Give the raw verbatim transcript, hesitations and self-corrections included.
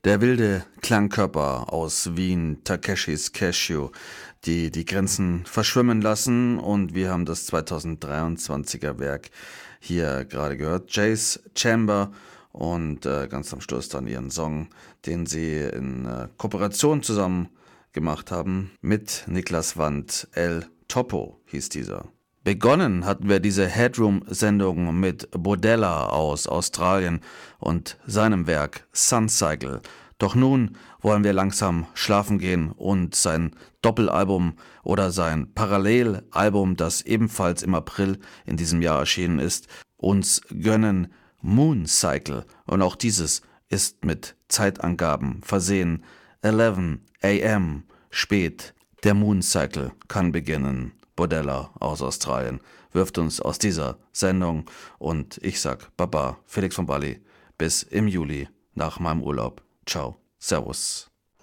Der wilde Klangkörper aus Wien, Takeshis Cashew, die die Grenzen verschwimmen lassen, und wir haben das zweitausenddreiundzwanziger Werk hier gerade gehört, Jace Chamber, und äh, ganz am Schluss dann ihren Song, den sie in äh, Kooperation zusammen gemacht haben mit Niklas Wandt. El Topo hieß dieser. Begonnen hatten wir diese Headroom-Sendung mit Bodella aus Australien und seinem Werk Suncycle. Doch nun wollen wir langsam schlafen gehen und sein Doppelalbum oder sein Parallelalbum, das ebenfalls im April in diesem Jahr erschienen ist, uns gönnen. Mooncycle. Und auch dieses ist mit Zeitangaben versehen. elf a m spät. Der Mooncycle kann beginnen. Bodella aus Australien wirft uns aus dieser Sendung, und ich sag Baba, Felix von Bali, bis im Juli nach meinem Urlaub. Ciao, Servus.